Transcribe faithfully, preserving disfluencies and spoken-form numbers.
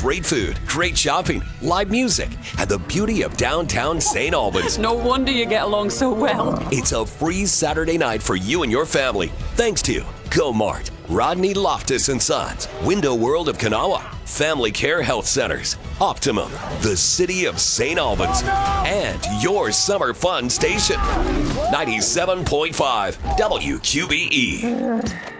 great food, great shopping, live music, and the beauty of downtown Saint Albans. No wonder you get along so well. It's a free Saturday night for you and your family, thanks to Go Mart, Rodney Loftus and Sons, Window World of Kanawha, Family Care Health Centers, Optimum, the City of Saint Albans, and your summer fun station, ninety-seven point five W Q B E.